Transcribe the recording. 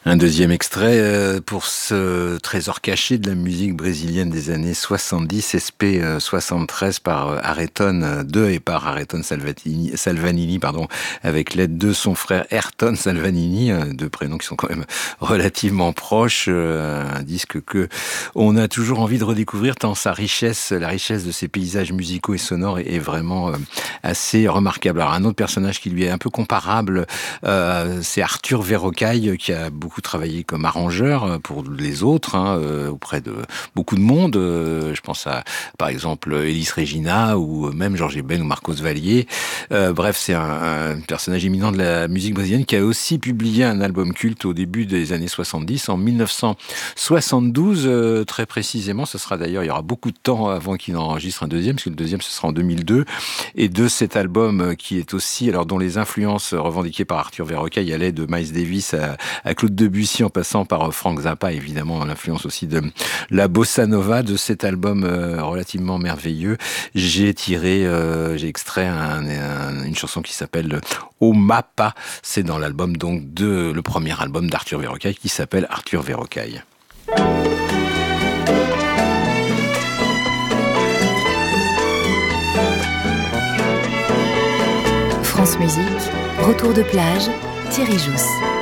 Un deuxième extrait pour ce trésor caché de la musique brésilienne des années 70, SP 73 par Areton 2 et par Areton Salvanini, avec l'aide de son frère Ayrton Salvanini, deux prénoms qui sont quand même relativement proches. Un disque que on a toujours envie de redécouvrir tant la richesse de ses paysages musicaux et sonores est vraiment assez remarquable. Alors un autre personnage qui lui est un peu comparable, c'est Arthur Verrocaille, qui a beaucoup travaillé comme arrangeur pour les autres, auprès de beaucoup de monde. Je pense à, par exemple, Elis Regina ou même Georges Eben ou Marcos Vallier. Bref, c'est un personnage éminent de la musique brésilienne qui a aussi publié un album culte au début des années 70, en 1972, très précisément. Ce sera d'ailleurs, il y aura beaucoup de temps avant qu'il enregistre un deuxième, parce que le deuxième, ce sera en 2002. Et de cet album qui est aussi, alors dont les influences revendiquées par Arthur Verrocaille allaient de Miles Davis à Claude Debussy, en passant par Frank Zappa, évidemment, l'influence aussi de la bossa nova. De cet album relativement merveilleux, j'ai extrait une chanson qui s'appelle O Mapa. C'est dans l'album, donc, le premier album d'Arthur Verrocaille, qui s'appelle Arthur Verrocaille. France Musique, retour de plage, Thierry Jousse.